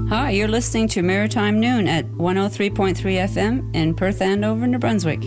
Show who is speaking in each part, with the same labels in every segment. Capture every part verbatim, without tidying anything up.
Speaker 1: Hi, you're listening to Maritime Noon at one oh three point three F M in Perth, Andover, New Brunswick.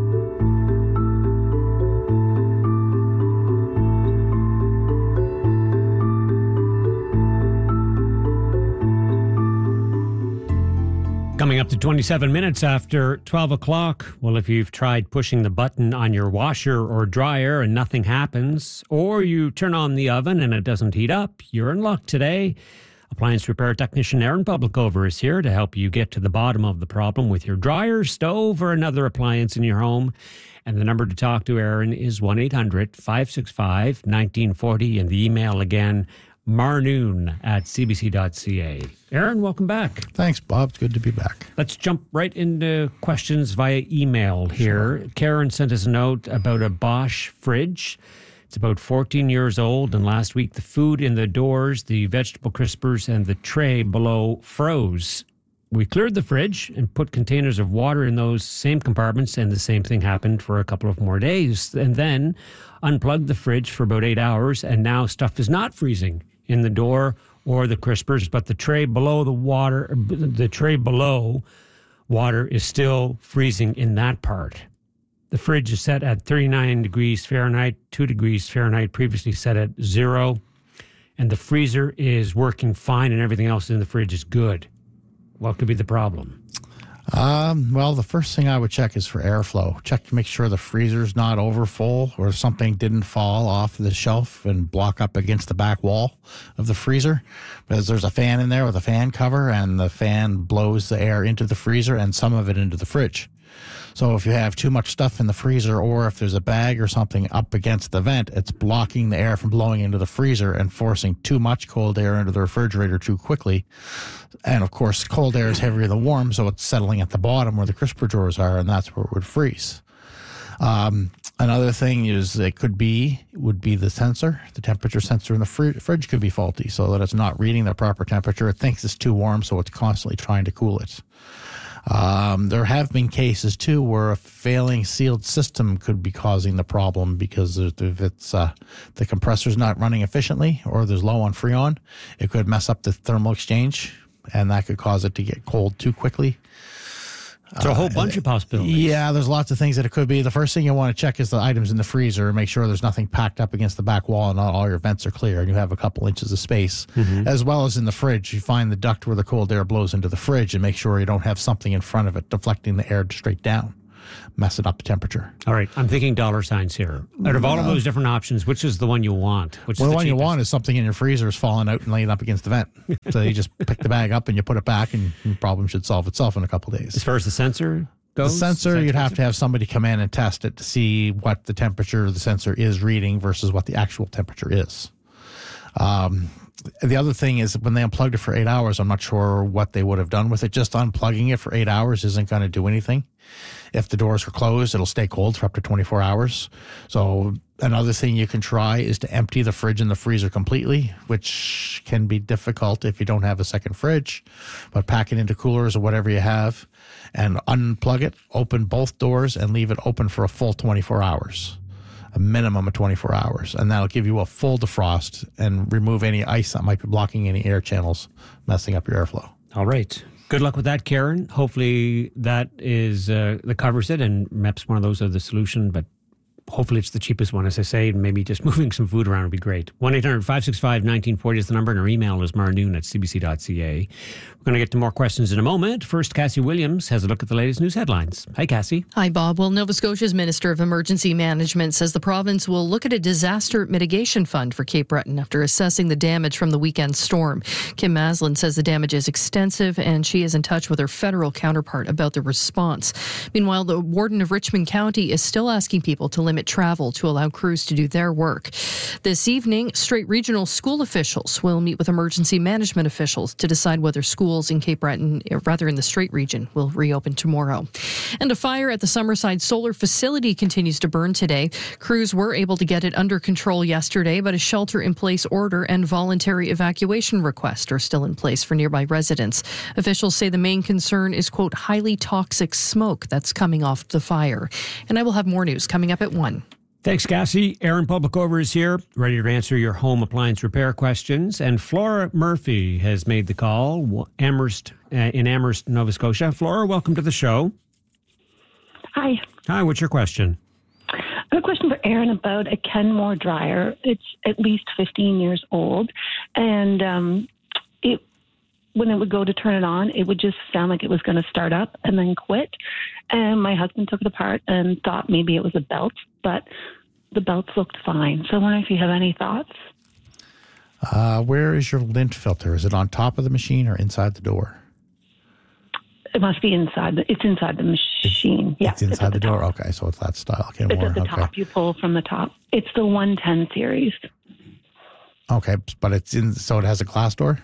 Speaker 2: Coming up to twenty-seven minutes after twelve o'clock. Well, if you've tried pushing the button on your washer or dryer and nothing happens, or you turn on the oven and it doesn't heat up, you're in luck today. Appliance repair technician Aaron Publicover is here to help you get to the bottom of the problem with your dryer, stove, or another appliance in your home. And the number to talk to Aaron is one eight hundred five six five one nine four zero. And the email again, marnoon at c b c dot c a. Aaron, welcome back.
Speaker 3: Thanks, Bob. It's good to be back.
Speaker 2: Let's jump right into questions via email here. Sure. Karen sent us a note about a Bosch fridge. It's about fourteen years old, and last week the food in the doors, the vegetable crispers, and the tray below froze. We cleared the fridge and put containers of water in those same compartments, and the same thing happened for a couple of more days. And then unplugged the fridge for about eight hours, and now stuff is not freezing in the door or the crispers, but the tray below the water, the tray below water is still freezing in that part. The fridge is set at thirty-nine degrees Fahrenheit, two degrees Fahrenheit, previously set at zero, and the freezer is working fine and everything else in the fridge is good. What could be the problem?
Speaker 3: Um, well, the first thing I would check is for airflow. Check to make sure the freezer's not over full or something didn't fall off the shelf and block up against the back wall of the freezer. Because there's a fan in there with a fan cover, and the fan blows the air into the freezer and some of it into the fridge. So if you have too much stuff in the freezer, or if there's a bag or something up against the vent, it's blocking the air from blowing into the freezer and forcing too much cold air into the refrigerator too quickly. And of course, cold air is heavier than warm, so it's settling at the bottom where the crisper drawers are, and that's where it would freeze. Um, another thing is it could be, would be the sensor. The temperature sensor in the fr- fridge could be faulty, so that it's not reading the proper temperature. It thinks it's too warm, so it's constantly trying to cool it. Um, there have been cases, too, where a failing sealed system could be causing the problem, because if it's uh, the compressor's not running efficiently or there's low on Freon, it could mess up the thermal exchange, and that could cause it to get cold too quickly.
Speaker 2: So a whole bunch uh, of possibilities.
Speaker 3: Yeah, there's lots of things that it could be. The first thing you want to check is the items in the freezer and make sure there's nothing packed up against the back wall and not all your vents are clear and you have a couple inches of space. Mm-hmm. As well as in the fridge, you find the duct where the cold air blows into the fridge and make sure you don't have something in front of it deflecting the air straight down, messing up the temperature.
Speaker 2: All right, I'm thinking dollar signs here. Out of all of those different options, which is the one you want? Which
Speaker 3: well,
Speaker 2: is
Speaker 3: the, the one
Speaker 2: cheapest?
Speaker 3: you want is something in your freezer is falling out and laying up against the vent. So you just pick the bag up and you put it back, and the problem should solve itself in a couple of days.
Speaker 2: As far as the sensor goes?
Speaker 3: The sensor, you'd have to have somebody come in and test it to see what the temperature the sensor is reading versus what the actual temperature is. Um, the other thing is when they unplugged it for eight hours, I'm not sure what they would have done with it. Just unplugging it for eight hours isn't going to do anything. If the doors are closed, it'll stay cold for up to twenty-four hours. So another thing you can try is to empty the fridge and the freezer completely, which can be difficult if you don't have a second fridge, but pack it into coolers or whatever you have and unplug it, open both doors, and leave it open for a full twenty-four hours. A minimum of twenty-four hours, and that'll give you a full defrost and remove any ice that might be blocking any air channels, messing up your airflow.
Speaker 2: All right. Good luck with that, Karen. Hopefully that is uh, that covers it, and M E P's one of those are the solution, but hopefully it's the cheapest one, as I say. Maybe just moving some food around would be great. one eight hundred five six five one nine four zero is the number, and our email is marnoon at c b c dot c a. We're going to get to more questions in a moment. First, Cassie Williams has a look at the latest news headlines. Hi, Cassie.
Speaker 4: Hi, Bob. Well, Nova Scotia's Minister of Emergency Management says the province will look at a disaster mitigation fund for Cape Breton after assessing the damage from the weekend storm. Kim Maslin says the damage is extensive, and she is in touch with her federal counterpart about the response. Meanwhile, the warden of Richmond County is still asking people to limit travel to allow crews to do their work. This evening, Strait Regional school officials will meet with emergency management officials to decide whether schools in Cape Breton, rather in the Strait region, will reopen tomorrow. And a fire at the Summerside Solar Facility continues to burn today. Crews were able to get it under control yesterday, but a shelter-in-place order and voluntary evacuation request are still in place for nearby residents. Officials say the main concern is, quote, highly toxic smoke that's coming off the fire. And I will have more news coming up at one.
Speaker 2: Thanks, Cassie. Aaron Publicover is here, ready to answer your home appliance repair questions. And Flora Murphy has made the call Amherst, uh, in Amherst, Nova Scotia. Flora, welcome to the show.
Speaker 5: Hi.
Speaker 2: Hi, what's your question?
Speaker 5: I have a question for Aaron about a Kenmore dryer. It's at least fifteen years old, and um, it when it would go to turn it on, it would just sound like it was going to start up and then quit. And my husband took it apart and thought maybe it was a belt, but the belts looked fine. So I wonder if you have any thoughts.
Speaker 3: Uh, where is your lint filter? Is it on top of the machine or inside the door?
Speaker 5: It must be inside. The, it's inside the machine.
Speaker 3: It's,
Speaker 5: yeah,
Speaker 3: it's inside
Speaker 5: it's
Speaker 3: the,
Speaker 5: the
Speaker 3: door.
Speaker 5: top.
Speaker 3: Okay, so it's that style. Okay,
Speaker 5: it's
Speaker 3: more.
Speaker 5: at the
Speaker 3: okay.
Speaker 5: top. You pull from the top. It's the one ten series.
Speaker 3: Okay, but it's in. So it has a glass door.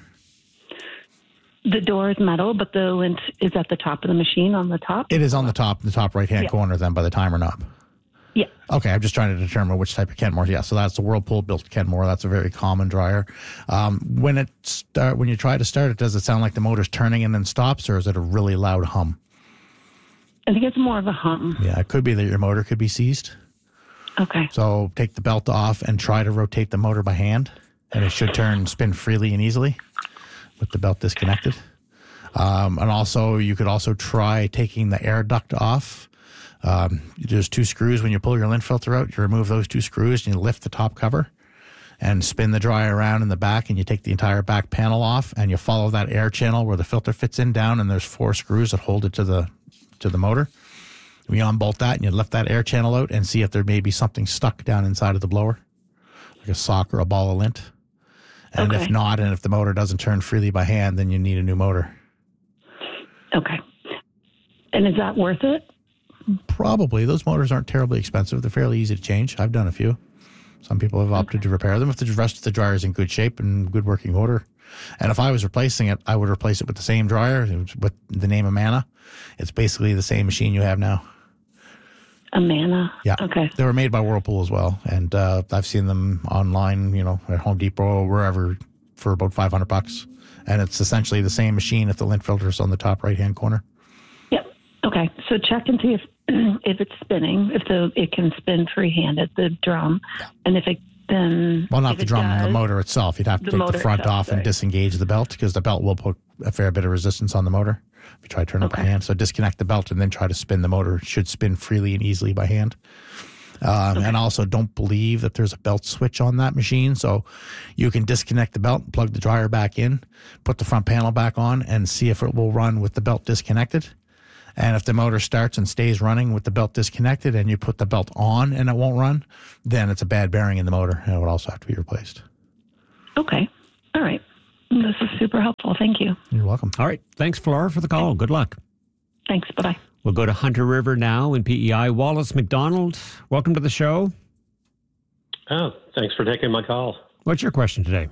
Speaker 5: The door is metal, but the lint is at the top of the machine on the top.
Speaker 3: It is on the top, the top right-hand
Speaker 5: yeah.
Speaker 3: corner. Then by the timer knob.
Speaker 5: Yeah.
Speaker 3: Okay, I'm just trying to determine which type of Kenmore. Yeah, so that's the Whirlpool built Kenmore. That's a very common dryer. Um, when it start, when you try to start it, does it sound like the motor's turning and then stops, or is it a really loud hum?
Speaker 5: I think it's more of a hum.
Speaker 3: Yeah, it could be that your motor could be seized.
Speaker 5: Okay.
Speaker 3: So take the belt off and try to rotate the motor by hand, and it should turn, spin freely and easily with the belt disconnected. Um, and also, you could also try taking the air duct off. Um, there's two screws when you pull your lint filter out. You remove those two screws and you lift the top cover and spin the dryer around in the back, and you take the entire back panel off and you follow that air channel where the filter fits in down, and there's four screws that hold it to the to the motor. You unbolt that and you lift that air channel out and see if there may be something stuck down inside of the blower, like a sock or a ball of lint. And
Speaker 5: okay.
Speaker 3: if not, and if the motor doesn't turn freely by hand, then you need a new motor.
Speaker 5: Okay. And is that worth it?
Speaker 3: Probably. Those motors aren't terribly expensive. They're fairly easy to change. I've done a few. Some people have opted to repair them if the rest of the dryer is in good shape and good working order. And if I was replacing it, I would replace it with the same dryer with the name Amana. It's basically the same machine you have now.
Speaker 5: Amana?
Speaker 3: Yeah.
Speaker 5: Okay.
Speaker 3: They were made by Whirlpool as well. And uh, I've seen them online, you know, at Home Depot or wherever for about five hundred bucks. And it's essentially the same machine if the lint filter is on the top right-hand corner.
Speaker 5: Yep. Okay. So check and see if if it's spinning, if the it can spin freehanded, the drum, and if it then
Speaker 3: well, not
Speaker 5: if
Speaker 3: the
Speaker 5: it
Speaker 3: drum,
Speaker 5: does,
Speaker 3: the motor itself. You'd have to
Speaker 5: the
Speaker 3: take the
Speaker 5: motor
Speaker 3: front
Speaker 5: itself,
Speaker 3: off and
Speaker 5: sorry.
Speaker 3: disengage the belt, because the belt will put a fair bit of resistance on the motor if you try to turn it by
Speaker 5: Okay.
Speaker 3: hand. So disconnect the belt and then try to spin the motor. It should spin freely and easily by hand. Um,
Speaker 5: Okay.
Speaker 3: And also, don't believe that there's a belt switch on that machine. So you can disconnect the belt, plug the dryer back in, put the front panel back on, and see if it will run with the belt disconnected. And if the motor starts and stays running with the belt disconnected and you put the belt on and it won't run, then it's a bad bearing in the motor, and it would also have to be replaced.
Speaker 5: Okay. All right. This is super helpful. Thank you.
Speaker 3: You're welcome.
Speaker 2: All right. Thanks, Flora, for the call. Good luck.
Speaker 5: Thanks. Bye-bye.
Speaker 2: We'll go to Hunter River now in P E I. Wallace McDonald, welcome to the show.
Speaker 6: Oh, thanks for taking my call.
Speaker 2: What's your question today?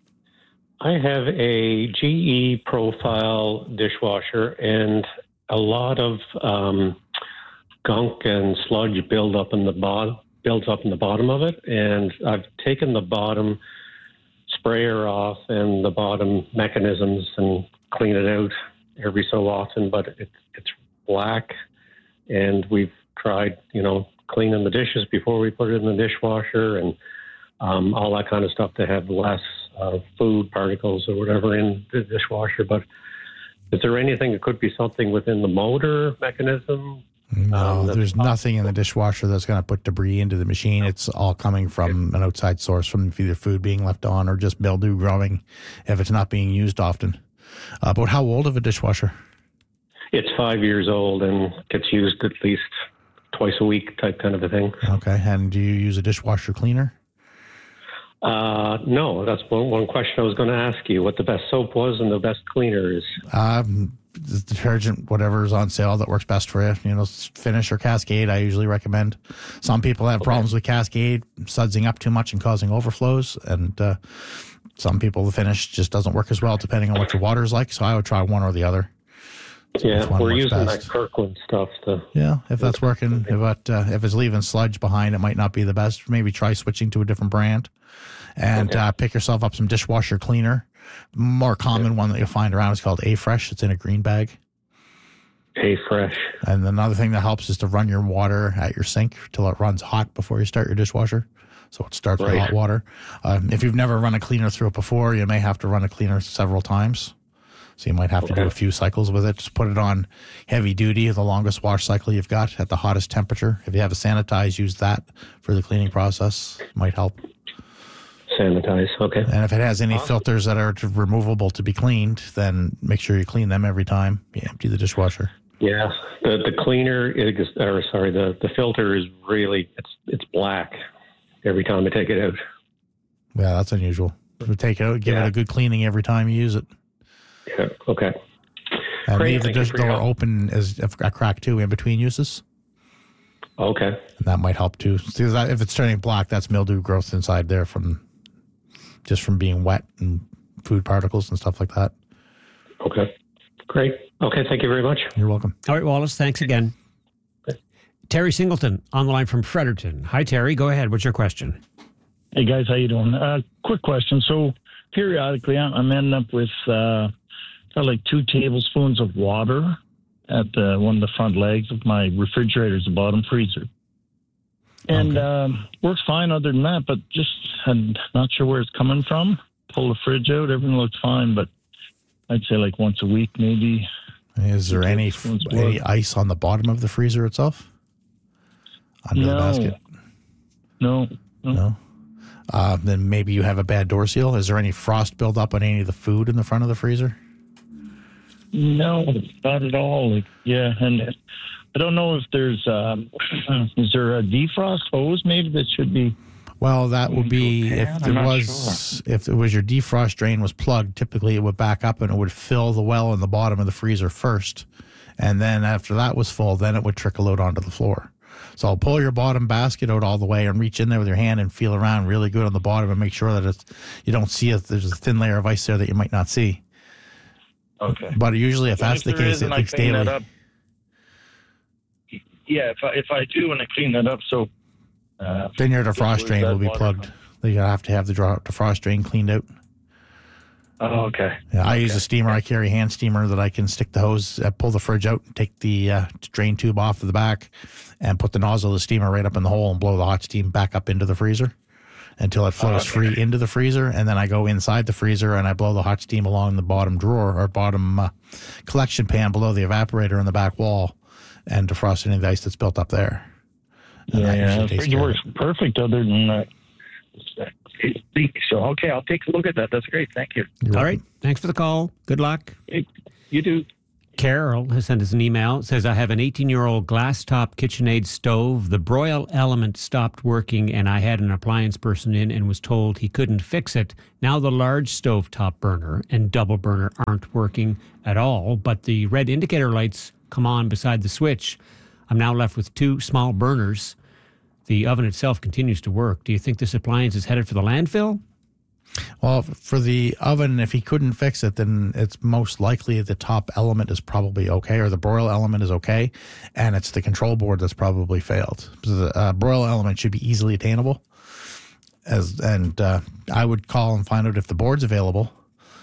Speaker 6: I have a G E profile dishwasher, and a lot of um, gunk and sludge build up in the bottom, builds up in the bottom of it. And I've taken the bottom sprayer off and the bottom mechanisms and clean it out every so often, but it, it's black. And we've tried, you know, cleaning the dishes before we put it in the dishwasher and um, all that kind of stuff to have less uh, food particles or whatever in the dishwasher. But is there anything that could be something within the motor mechanism?
Speaker 3: No,
Speaker 6: Um, that's
Speaker 3: there's
Speaker 6: possible.
Speaker 3: nothing in the dishwasher that's going to put debris into the machine. It's all coming from an outside source, from either food being left on or just mildew growing if it's not being used often. Uh, but how old of a dishwasher?
Speaker 6: It's five years old and gets used at least twice a week type kind of a thing.
Speaker 3: Okay. And do you use a dishwasher cleaner?
Speaker 6: Uh, no, that's one, one question I was going to ask you, what the best soap was and the best cleaner is.
Speaker 3: Um, the detergent, whatever is on sale that works best for you. You know, Finish or Cascade, I usually recommend. Some people have
Speaker 6: Okay.
Speaker 3: problems with Cascade, sudsing up too much and causing overflows. And uh, some people, the Finish just doesn't work as well depending on what your water is like. So I would try one or the other. See
Speaker 6: Yeah,
Speaker 3: which one
Speaker 6: we're
Speaker 3: works
Speaker 6: using
Speaker 3: best.
Speaker 6: that Kirkland stuff to...
Speaker 3: Yeah, if that's working. But uh, if it's leaving sludge behind, it might not be the best. Maybe try switching to a different brand. And
Speaker 6: Okay.
Speaker 3: uh, pick yourself up some dishwasher cleaner. More common one that you'll find around is called A-Fresh. It's in a green bag.
Speaker 6: Hey, fresh.
Speaker 3: And another thing that helps is to run your water at your sink till it runs hot before you start your dishwasher. So it starts
Speaker 6: Right.
Speaker 3: with hot water. Um, if you've never run a cleaner through it before, you may have to run a cleaner several times. So you might have to
Speaker 6: Okay.
Speaker 3: do a few cycles with it. Just put it on heavy duty, the longest wash cycle you've got at the hottest temperature. If you have a sanitize, use that for the cleaning process. It might help.
Speaker 6: Sanitize. Okay.
Speaker 3: And if it has any filters that are removable to be cleaned, then make sure you clean them every time you empty the dishwasher.
Speaker 6: Yeah. The the cleaner is, or sorry, the, the filter is really it's it's black every time I take it out.
Speaker 3: Yeah, that's unusual. So take it out, give
Speaker 6: Yeah.
Speaker 3: it a good cleaning every time you use it.
Speaker 6: Yeah. Okay.
Speaker 3: And
Speaker 6: Great,
Speaker 3: leave the
Speaker 6: thank you
Speaker 3: dish
Speaker 6: for your
Speaker 3: door
Speaker 6: help.
Speaker 3: open as a crack too in between uses.
Speaker 6: Okay.
Speaker 3: And that might help too. See, that- if it's turning black, that's mildew growth inside there from just from being wet and food particles and stuff like that.
Speaker 6: Okay. Great. Okay. Thank you very much.
Speaker 3: You're welcome.
Speaker 2: All right, Wallace, thanks again. Terry Singleton on the line from Fredericton. Hi, Terry. Go ahead. What's your question?
Speaker 7: Hey guys, how you doing? Uh, quick question. So periodically, I'm, I'm ending up with uh, kind of like two tablespoons of water at the, one of the front legs of my refrigerator, the bottom freezer, and
Speaker 3: Okay.
Speaker 7: um, works fine other than that. But just I'm not sure where it's coming from. Pull the fridge out, everything looks fine, but I'd say like once a week, maybe.
Speaker 3: Is there any,
Speaker 7: tablespoons of
Speaker 3: any
Speaker 7: water.
Speaker 3: ice on the bottom of the freezer itself? Under the
Speaker 7: No.
Speaker 3: basket?
Speaker 7: No, no,
Speaker 3: No. Uh, then maybe you have a bad door seal. Is there any frost buildup on any of the food in the front of the freezer?
Speaker 7: no, not at all. Like, yeah, and I don't know if there's um, is there a defrost hose maybe that should be.
Speaker 3: Well, that would be
Speaker 7: Into a
Speaker 3: if
Speaker 7: pan?
Speaker 3: there
Speaker 7: I'm not
Speaker 3: was if it was your defrost drain was plugged. Typically, it would back up and it would fill the well in the bottom of the freezer first, and then after that was full, then it would trickle out onto the floor. So I'll pull your bottom basket out all the way and reach in there with your hand and feel around really good on the bottom and make sure that it's you don't see it. There's a thin layer of ice there that you might not see.
Speaker 7: Okay.
Speaker 3: But usually, if
Speaker 7: And
Speaker 3: that's
Speaker 7: if
Speaker 3: the
Speaker 7: there
Speaker 3: case,
Speaker 7: is
Speaker 3: it
Speaker 7: and I
Speaker 3: leaks
Speaker 7: clean that
Speaker 3: daily.
Speaker 7: up, yeah, if I, if I do and I clean that up, so uh,
Speaker 3: Then your
Speaker 7: just
Speaker 3: defrost
Speaker 7: lose
Speaker 3: drain
Speaker 7: that
Speaker 3: will be
Speaker 7: water
Speaker 3: plugged.
Speaker 7: from-
Speaker 3: You have to have the draw- defrost drain cleaned out.
Speaker 7: Oh, okay.
Speaker 3: Yeah, I use a steamer. I carry a hand steamer that I can stick the hose, uh, pull the fridge out, take the uh, drain tube off of the back, and put the nozzle of the steamer right up in the hole and blow the hot steam back up into the freezer until it flows
Speaker 7: okay.
Speaker 3: free into the freezer. And then I go inside the freezer and I blow the hot steam along the bottom drawer or bottom uh, collection pan below the evaporator in the back wall and defrost any of the ice that's built up there. And
Speaker 7: Yeah,
Speaker 3: that
Speaker 7: yeah.
Speaker 3: usually
Speaker 7: The
Speaker 3: takes
Speaker 7: fridge
Speaker 3: care of
Speaker 7: works
Speaker 3: it.
Speaker 7: perfect other than that. It leaks. So, okay, I'll take a look at that. That's great. Thank you.
Speaker 3: You're
Speaker 2: All
Speaker 3: welcome.
Speaker 2: right. Thanks for the call. Good luck.
Speaker 7: Hey, you do.
Speaker 2: Carol has sent us an email. It says, I have an eighteen-year-old glass-top KitchenAid stove. The broil element stopped working, and I had an appliance person in and was told he couldn't fix it. Now the large stovetop burner and double burner aren't working at all, but the red indicator lights come on beside the switch. I'm now left with two small burners. The oven itself continues to work. Do you think this appliance is headed for the landfill?
Speaker 3: Well, for the oven, if he couldn't fix it, then it's most likely the top element is probably okay, or the broil element is okay, and it's the control board that's probably failed. So the uh, broil element should be easily attainable, as and uh, I would call and find out if the board's available.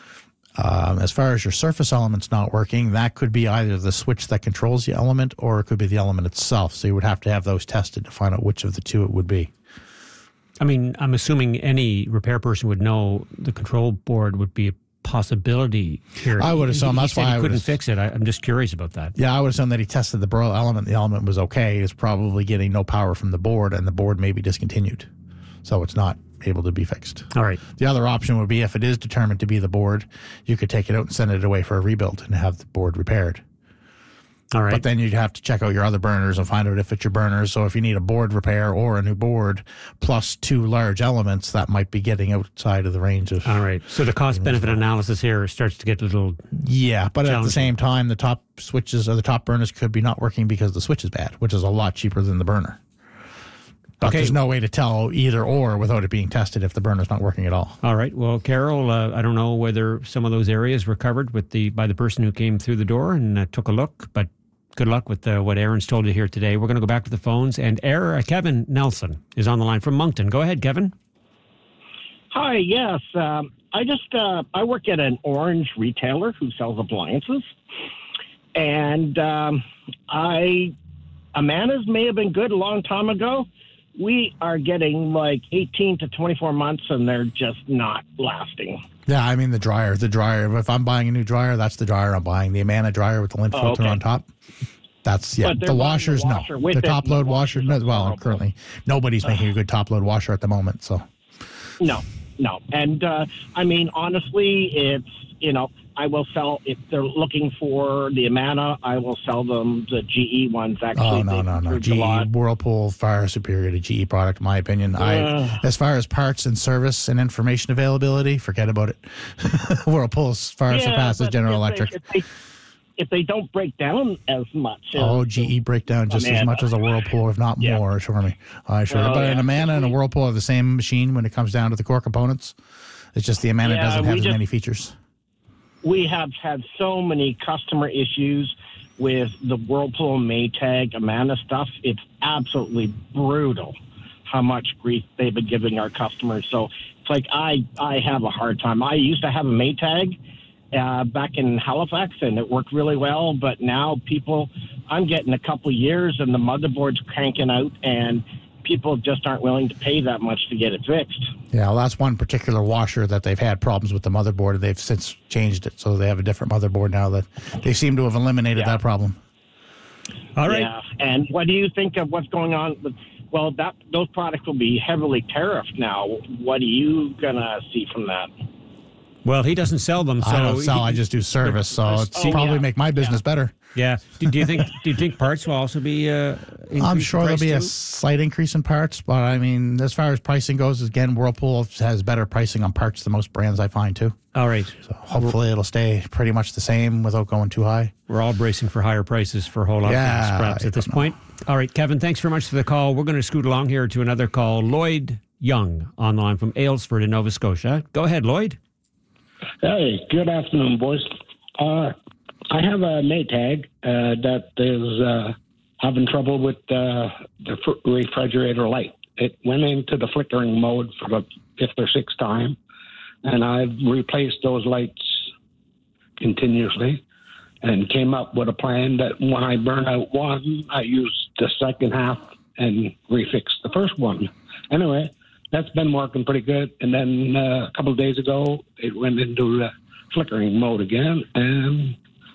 Speaker 3: Um, as far as your surface element's not working, that could be either the switch that controls the element, or it could be the element itself. So you would have to have those tested to find out which of the two it would be.
Speaker 2: I mean, I'm assuming any repair person would know the control board would be a possibility here.
Speaker 3: I would
Speaker 2: He-
Speaker 3: assume
Speaker 2: he
Speaker 3: that's
Speaker 2: said
Speaker 3: why
Speaker 2: he
Speaker 3: I would
Speaker 2: couldn't
Speaker 3: ass-
Speaker 2: fix it. I, I'm just curious about that.
Speaker 3: Yeah, I would assume that he tested the broil element. The element was okay. It's probably getting no power from the board, and the board may be discontinued. So it's not able to be fixed.
Speaker 2: All right.
Speaker 3: The other option would be if it is determined to be the board, you could take it out and send it away for a rebuild and have the board repaired.
Speaker 2: All right.
Speaker 3: But then you'd have to check out your other burners and find out if it's your burners. So if you need a board repair or a new board plus two large elements, that might be getting outside of the range of.
Speaker 2: All right. So the cost benefit analysis here starts to get a little.
Speaker 3: Yeah, but at the
Speaker 2: Challenging.
Speaker 3: same time, the top switches or the top burners could be not working because the switch is bad, which is a lot cheaper than the burner. But
Speaker 2: Okay.
Speaker 3: there's no way to tell either or without it being tested if the burner's not working at all.
Speaker 2: All right. Well, Carol, uh, I don't know whether some of those areas were covered with the by the person who came through the door and uh, took a look, but good luck with uh, what Aaron's told you here today. We're going to go back to the phones, and Aaron, uh, Kevin Nelson is on the line from Moncton. Go ahead, Kevin.
Speaker 8: Hi, yes. Um, I just, uh, I work at an orange retailer who sells appliances. and um, I Amana's may have been good a long time ago. We are getting like eighteen to twenty-four months, and they're just not lasting.
Speaker 3: Yeah, I mean the dryer, the dryer. If I'm buying a new dryer, that's the dryer I'm buying. The Amana dryer with the lint
Speaker 8: Oh,
Speaker 3: filter
Speaker 8: okay.
Speaker 3: on top. That's yeah.
Speaker 8: But they're
Speaker 3: The
Speaker 8: running the
Speaker 3: washers,
Speaker 8: washer
Speaker 3: no.
Speaker 8: with
Speaker 3: The
Speaker 8: it,
Speaker 3: top
Speaker 8: and the
Speaker 3: load washer,
Speaker 8: washers
Speaker 3: no.
Speaker 8: are
Speaker 3: Well,
Speaker 8: horrible.
Speaker 3: currently nobody's making a good top load washer at the moment. So
Speaker 8: No, no. And uh, I mean, honestly, it's, you know, I will sell, if they're looking for the Amana, I will sell them the G E ones. Actually,
Speaker 3: oh no
Speaker 8: they've
Speaker 3: no no.
Speaker 8: improved
Speaker 3: G
Speaker 8: a
Speaker 3: E
Speaker 8: lot.
Speaker 3: Whirlpool far superior to G E product in my opinion. I
Speaker 8: Uh.
Speaker 3: as far as parts and service and information availability, forget about it. Whirlpool far
Speaker 8: Yeah,
Speaker 3: surpasses
Speaker 8: but
Speaker 3: General
Speaker 8: if
Speaker 3: Electric.
Speaker 8: They, if, they, if they don't break down as much. as
Speaker 3: Oh, G E breakdown just as
Speaker 8: Amana.
Speaker 3: much as a Whirlpool, if not
Speaker 8: Yeah.
Speaker 3: more, assure me. I sure.
Speaker 8: Oh,
Speaker 3: but an
Speaker 8: yeah.
Speaker 3: Amana and a Whirlpool are the same machine when it comes down to the core components. It's just the Amana
Speaker 8: Yeah,
Speaker 3: doesn't have
Speaker 8: we
Speaker 3: as
Speaker 8: just-
Speaker 3: many features.
Speaker 8: We have had so many customer issues with the Whirlpool and Maytag Amana stuff. It's absolutely brutal how much grief they've been giving our customers. So it's like I, I have a hard time. I used to have a Maytag uh, back in Halifax, and it worked really well. But now people, I'm getting a couple years, and the motherboard's cranking out, and people just aren't willing to pay that much to get it fixed.
Speaker 3: Yeah, well, that's one particular washer that they've had problems with the motherboard. They've since changed it, so they have a different motherboard now that they seem to have eliminated
Speaker 8: Yeah.
Speaker 3: that problem.
Speaker 2: All right.
Speaker 8: Yeah. And what do you think of what's going on with, well, that those products will be heavily tariffed now. What are you going to see from that?
Speaker 2: Well, he doesn't sell them, so
Speaker 3: I don't sell,
Speaker 2: he-
Speaker 3: I just do service, so it's
Speaker 8: Oh,
Speaker 3: probably
Speaker 8: yeah.
Speaker 3: make my business better.
Speaker 2: yeah. Do, do you think? Do you think parts will also be? Uh,
Speaker 3: I'm
Speaker 2: increase
Speaker 3: sure
Speaker 2: in
Speaker 3: there'll
Speaker 2: price
Speaker 3: be a
Speaker 2: too?
Speaker 3: slight increase in parts, but I mean, as far as pricing goes, again, Whirlpool has better pricing on parts than most brands I find too.
Speaker 2: All right.
Speaker 3: So hopefully it'll stay pretty much the same without going too high.
Speaker 2: We're all bracing for higher prices for a whole lot
Speaker 3: Yeah,
Speaker 2: of things, perhaps
Speaker 3: I
Speaker 2: at this
Speaker 3: don't know.
Speaker 2: point. All right, Kevin, thanks very much for the call. We're going to scoot along here to another call. Lloyd Young online from Aylesford in Nova Scotia. Go ahead, Lloyd.
Speaker 9: Hey, good afternoon, boys. Uh, I have a Maytag uh, that is uh, having trouble with uh, the fr- refrigerator light. It went into the flickering mode for the fifth or sixth time, and I've replaced those lights continuously and came up with a plan that when I burn out one, I use the second half and refix the first one. Anyway, that's been working pretty good. And then uh, a couple of days ago, it went into the flickering mode again, and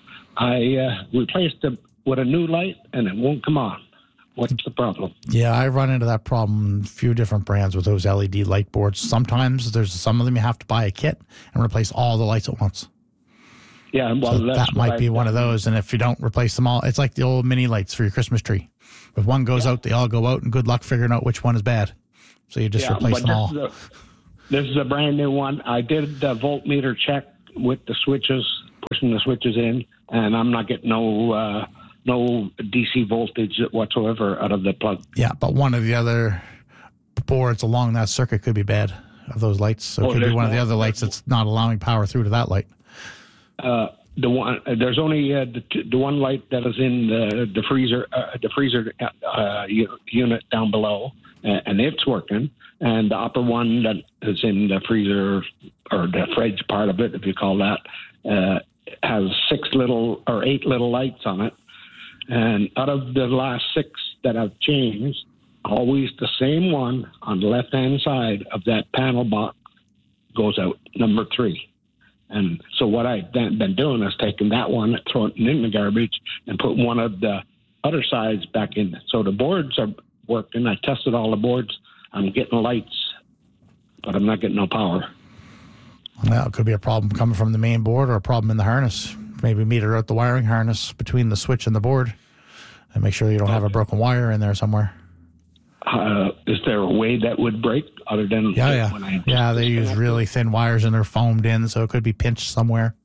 Speaker 9: I uh, replaced it with a new light, and it won't come on. What's the problem?
Speaker 3: Yeah, I run into that problem. A few different brands with those L E D light boards. Sometimes there's some of them you have to buy a kit and replace all the lights at once.
Speaker 9: Yeah, well,
Speaker 3: So
Speaker 9: that's
Speaker 3: that
Speaker 9: what
Speaker 3: might be
Speaker 9: I've
Speaker 3: one of
Speaker 9: done.
Speaker 3: those. And if you don't replace them all, it's like the old mini lights for your Christmas tree. If one goes out, they all go out, and good luck figuring out which one is bad. So you just
Speaker 9: Yeah,
Speaker 3: replace
Speaker 9: but
Speaker 3: them all.
Speaker 9: This is, a, this is a brand new one. I did the voltmeter check with the switches, pushing the switches in, and I'm not getting no uh, no D C voltage whatsoever out of the plug.
Speaker 3: Yeah, but one of the other boards along that circuit could be bad of those lights. So
Speaker 9: Oh,
Speaker 3: it could be
Speaker 9: there's
Speaker 3: one of the
Speaker 9: more-
Speaker 3: other lights that's not allowing power through to that light.
Speaker 9: Uh, the one there's only uh, the, t- the one light that is in the the freezer uh, the freezer uh, u- unit down below, uh, and it's working. And the upper one that is in the freezer or the fridge part of it, if you call that, uh, has six little or eight little lights on it. And out of the last six that I've changed, always the same one on the left hand side of that panel box goes out, number three. And so what I've been been doing is taking that one, throwing it in the garbage, and putting one of the other sides back in. So the boards are working. I tested all the boards. I'm getting lights, but I'm not getting no power.
Speaker 3: Well, it could be a problem coming from the main board or a problem in the harness. Maybe meter out the wiring harness between the switch and the board and make sure you don't have a broken wire in there somewhere.
Speaker 9: Uh, is there a way that would break other than
Speaker 3: Yeah, yeah.
Speaker 9: when I
Speaker 3: Yeah, they use really thin wires and they're foamed in, so it could be pinched somewhere.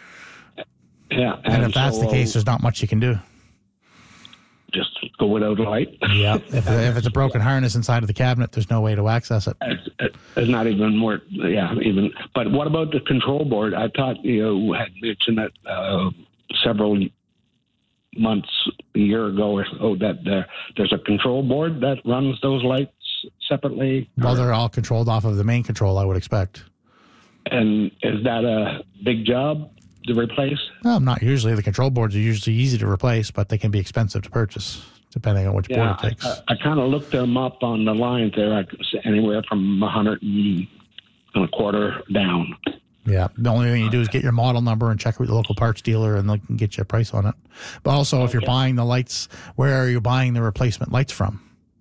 Speaker 9: Yeah,
Speaker 3: And if that's the
Speaker 9: so
Speaker 3: case, there's not much you can do.
Speaker 9: just go without a light.
Speaker 3: Yeah. If, if it's a broken harness inside of the cabinet, there's no way to access it.
Speaker 9: It's, it's not even more. Yeah, even. But what about the control board? I thought you had mentioned that uh, several months, a year ago or so, that there, there's a control board that runs those lights separately.
Speaker 3: Well, they're all controlled off of the main control, I would expect.
Speaker 9: And is that a big job? to replace?
Speaker 3: Well, not usually. The control boards are usually easy to replace, but they can be expensive to purchase, depending on which
Speaker 9: Yeah,
Speaker 3: board it takes.
Speaker 9: I, I kind of looked them up on the lines there, like, anywhere from a hundred and a quarter down.
Speaker 3: Yeah, the only thing you do is get your model number and check with the local parts dealer, and they can get you a price on it. But also, if you're
Speaker 9: Okay.
Speaker 3: buying the lights, where are you buying the replacement lights from?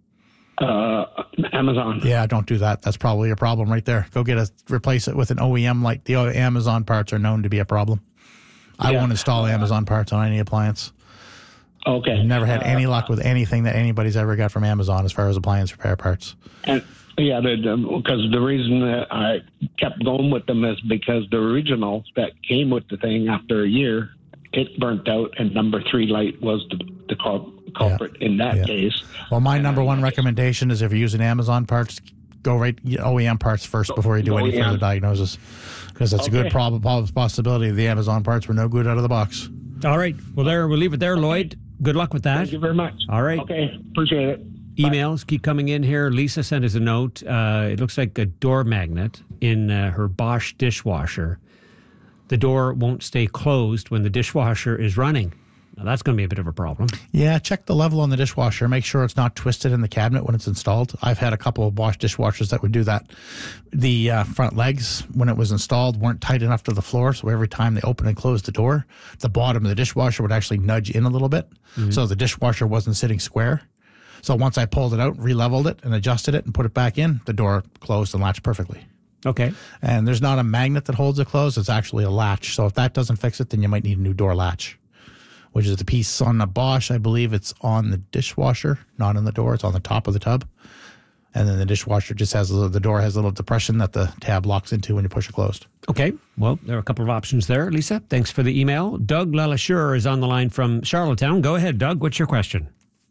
Speaker 9: Uh, Amazon.
Speaker 3: Yeah, don't do that. That's probably a problem right there. Go get a replace it with an O E M light. The Amazon parts are known to be a problem. I
Speaker 9: Yeah.
Speaker 3: won't install Amazon parts on any appliance.
Speaker 9: Okay.
Speaker 3: I've never had any
Speaker 9: Uh,
Speaker 3: luck with anything that anybody's ever got from Amazon as far as appliance repair parts.
Speaker 9: And yeah, because the reason that I kept going with them is because the original that came with the thing after a year, it burnt out, and number three light was the, the cul- culprit in that
Speaker 3: Yeah.
Speaker 9: case.
Speaker 3: Well, my
Speaker 9: And
Speaker 3: number
Speaker 9: I-
Speaker 3: one recommendation is if you're using Amazon parts, go right get O E M parts first before you do any
Speaker 9: O E M.
Speaker 3: further diagnosis, because that's a good
Speaker 9: Okay.
Speaker 3: prob- prob- possibility the Amazon parts were no good out of the box.
Speaker 2: All right. Well, there we'll leave it there, Lloyd. Good luck with that.
Speaker 9: Thank you very much.
Speaker 2: All right.
Speaker 9: Okay, appreciate it.
Speaker 2: Emails keep coming in here. Lisa sent us a note. Uh, it looks like a door magnet in uh, her Bosch dishwasher. The door won't stay closed when the dishwasher is running. Now, that's going to be a bit of a problem.
Speaker 3: Yeah, check the level on the dishwasher. Make sure it's not twisted in the cabinet when it's installed. I've had a couple of Bosch dishwashers that would do that. The uh, front legs, when it was installed, weren't tight enough to the floor, so every time they opened and closed the door, the bottom of the dishwasher would actually nudge in a little bit, so the dishwasher wasn't sitting square. So once I pulled it out, re-leveled it, and adjusted it and put it back in, the door closed and latched perfectly.
Speaker 2: Okay.
Speaker 3: And there's not a magnet that holds it closed. It's actually a latch. So if that doesn't fix it, then you might need a new door latch, which is the piece on the Bosch. I believe it's on the dishwasher, not on the door. It's on the top of the tub. And then the dishwasher just has a little, the door has a little depression that the tab locks into when you push it closed.
Speaker 2: Okay. Well, there are a couple of options there, Lisa. Thanks for the email. Doug Lalacheur is on the line from Charlottetown. Go ahead, Doug. What's your question?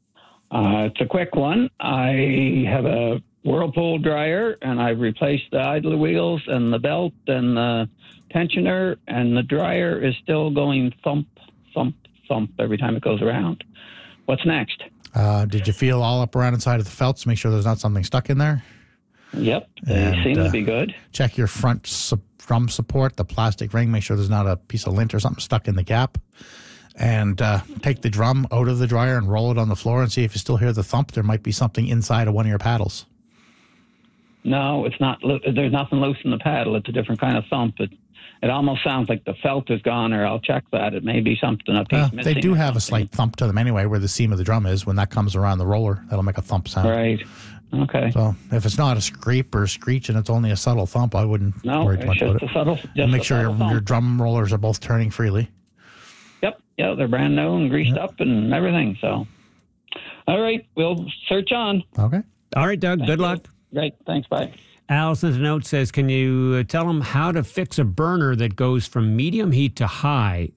Speaker 10: Uh, it's a quick one. I have a Whirlpool dryer, and I've replaced the idler wheels and the belt and the tensioner, and the dryer is still going thump, thump, thump every time it goes around. What's next?
Speaker 3: Uh, did you feel all up around inside of the felts to make sure there's not something stuck in there?
Speaker 10: Yep, they
Speaker 3: And,
Speaker 10: seem
Speaker 3: uh,
Speaker 10: to be good.
Speaker 3: Check your front su- drum support, the plastic ring. Make sure there's not a piece of lint or something stuck in the gap. And uh, take the drum out of the dryer and roll it on the floor and see if you still hear the thump. There might be something inside of one of your paddles.
Speaker 10: No, it's not. lo- There's nothing loose in the paddle. It's a different kind of thump. It, it almost sounds like the felt is gone, or I'll check that. It may be something a piece
Speaker 3: Uh,
Speaker 10: missing.
Speaker 3: they do
Speaker 10: or
Speaker 3: have a
Speaker 10: something.
Speaker 3: slight thump to them anyway, where the seam of the drum is. When that comes around the roller, that'll make a thump sound.
Speaker 10: Right. Okay.
Speaker 3: So if it's not a scrape or screech and it's only a subtle thump, I wouldn't
Speaker 10: No,
Speaker 3: worry too
Speaker 10: it's
Speaker 3: much about
Speaker 10: just
Speaker 3: it.
Speaker 10: a subtle. Just
Speaker 3: And make
Speaker 10: a
Speaker 3: sure your,
Speaker 10: subtle
Speaker 3: your
Speaker 10: thump.
Speaker 3: drum rollers are both turning freely.
Speaker 10: Yep, yeah, they're brand new and greased up and everything. So, all right, we'll search on.
Speaker 3: Okay.
Speaker 2: All right, Doug.
Speaker 10: Thank
Speaker 2: good
Speaker 10: you.
Speaker 2: luck.
Speaker 10: Great, thanks. Bye.
Speaker 2: Al sent a note, says, can you uh, tell them how to fix a burner that goes from medium heat to high